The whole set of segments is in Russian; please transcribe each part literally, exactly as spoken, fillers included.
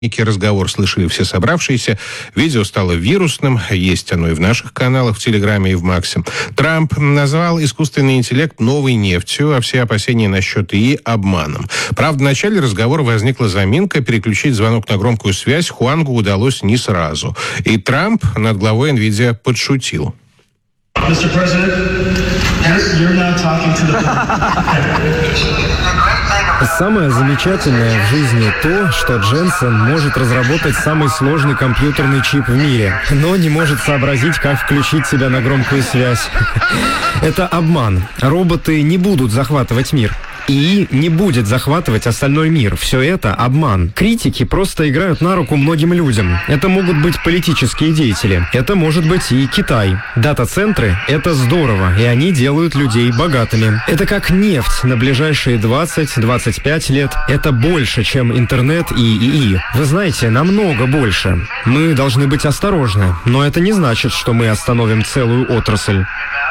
Разговор слышали все собравшиеся. Видео стало вирусным. Есть оно и в наших каналах, в Телеграме и в Максе. Трамп назвал искусственный интеллект новой нефтью, а все опасения насчет ИИ обманом. Правда, в начале разговора возникла заминка. Переключить звонок на громкую связь Хуангу удалось не сразу. И Трамп над главой NVIDIA подшутил. мистер Президент, yes, you're now talking to the... Самое замечательное в жизни то, что Дженсен может разработать самый сложный компьютерный чип в мире, но не может сообразить, как включить себя на громкую связь. Это обман. Роботы не будут захватывать мир. ИИ не будет захватывать остальной мир. Все это обман. Критики просто играют на руку многим людям. Это могут быть политические деятели. Это может быть и Китай. Дата-центры — это здорово, и они делают людей богатыми. Это как нефть на ближайшие двадцать-двадцать пять лет. Это больше, чем интернет и ИИ. Вы знаете, намного больше. Мы должны быть осторожны, но это не значит, что мы остановим целую отрасль.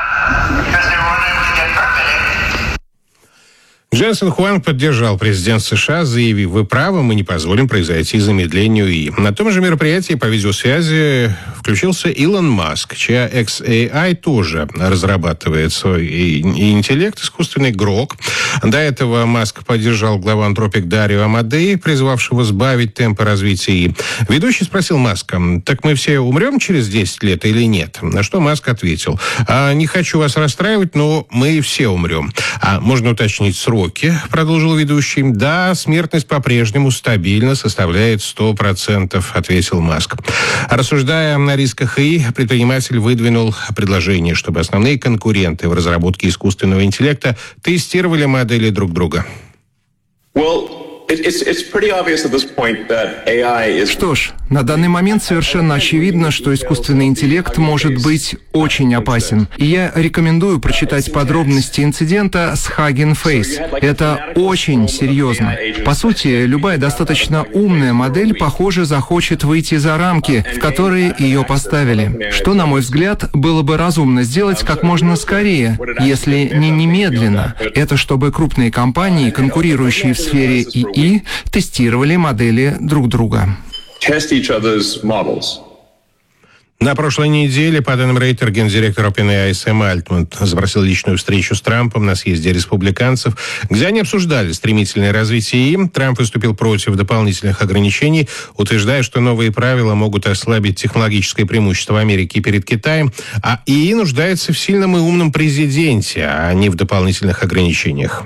Дженсен Хуанг поддержал президента США, заявив: «Вы правы, мы не позволим произойти замедлению ИИ». На том же мероприятии по видеосвязи включился Илон Маск, чья икс эй ай тоже разрабатывает свой интеллект, искусственный Грок. До этого Маск поддержал главу Anthropic Дарио Амадеи, призвавшего сбавить темпы развития ИИ. Ведущий спросил Маска: «Так мы все умрем через десять лет или нет?» На что Маск ответил: «А, не хочу вас расстраивать, но мы все умрем. А можно уточнить срок?» Продолжил ведущий. «Да, смертность по-прежнему стабильно составляет сто процентов», ответил Маск. Рассуждая о рисках ИИ, предприниматель выдвинул предложение, чтобы основные конкуренты в разработке искусственного интеллекта тестировали модели друг друга. Well, it's, it's pretty obvious at this point that эй ай is... Что ж, на данный момент совершенно очевидно, что искусственный интеллект может быть очень опасен. И я рекомендую прочитать подробности инцидента с Hugging Face. Это очень серьезно. По сути, любая достаточно умная модель, похоже, захочет выйти за рамки, в которые ее поставили. Что, на мой взгляд, было бы разумно сделать как можно скорее, если не немедленно. Это чтобы крупные компании, конкурирующие в сфере ИИ, тестировали модели друг друга. test each other's models. На прошлой неделе, по данным Рейтер, гендиректор OpenAI Сэм Альтман запросил личную встречу с Трампом на съезде республиканцев, где они обсуждали стремительное развитие ИИ. Трамп выступил против дополнительных ограничений, утверждая, что новые правила могут ослабить технологическое преимущество Америки перед Китаем, а ИИ нуждается в сильном и умном президенте, а не в дополнительных ограничениях.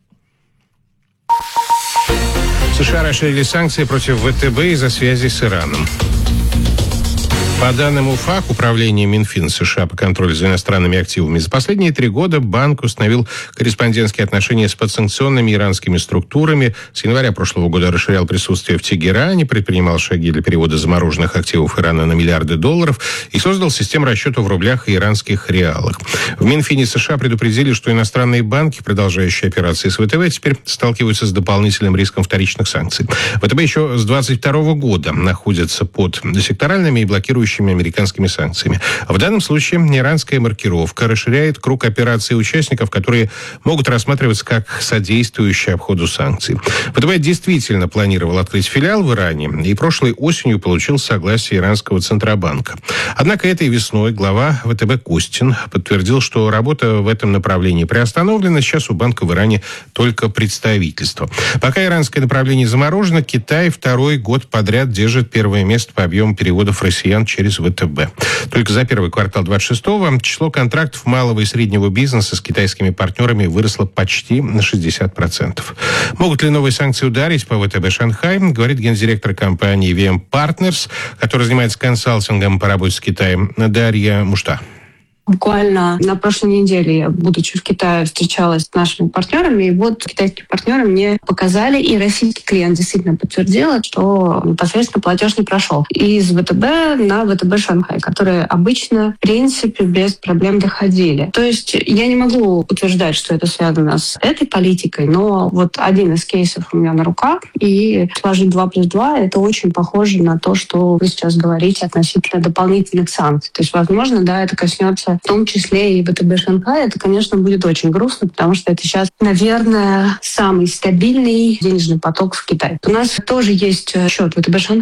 США расширили санкции против ВТБ из-за связи с Ираном. По данным УФАК, Управления Минфина США по контролю за иностранными активами, за последние три года банк установил корреспондентские отношения с подсанкционными иранскими структурами. С января прошлого года расширял присутствие в Тегеране, предпринимал шаги для перевода замороженных активов Ирана на миллиарды долларов и создал систему расчета в рублях и иранских реалах. В Минфине США предупредили, что иностранные банки, продолжающие операции с ВТБ, теперь сталкиваются с дополнительным риском вторичных санкций. ВТБ еще с двадцать второго года находится под секторальными и блокирующими американскими санкциями. В данном случае иранская маркировка расширяет круг операций участников, которые могут рассматриваться как содействующие обходу санкций. ВТБ действительно планировал открыть филиал в Иране и прошлой осенью получил согласие иранского Центробанка. Однако этой весной глава ВТБ Костин подтвердил, что работа в этом направлении приостановлена. Сейчас у банка в Иране только представительство. Пока иранское направление заморожено, Китай второй год подряд держит первое место по объему переводов россиян через ВТБ. Только за первый квартал двадцать шестого число контрактов малого и среднего бизнеса с китайскими партнерами выросло почти на шестьдесят процентов. Могут ли новые санкции ударить по ВТБ Шанхай, говорит гендиректор компании ви эм Partners, который занимается консалтингом по работе с Китаем, Дарья Мушта. Буквально на прошлой неделе я, будучи в Китае, встречалась с нашими партнерами, и вот китайские партнеры мне показали, и российский клиент действительно подтвердил, что непосредственно платеж не прошел из ВТБ на ВТБ Шанхай, которые обычно, в принципе, без проблем доходили. То есть я не могу утверждать, что это связано с этой политикой, но вот один из кейсов у меня на руках, и сложить два плюс два — это очень похоже на то, что вы сейчас говорите относительно дополнительных санкций. То есть, возможно, да, это коснется закроется, в том числе и ВТБ Шанхай, это, конечно, будет очень грустно, потому что это сейчас, наверное, самый стабильный денежный поток в Китай. У нас тоже есть счет ВТБ Шанхай,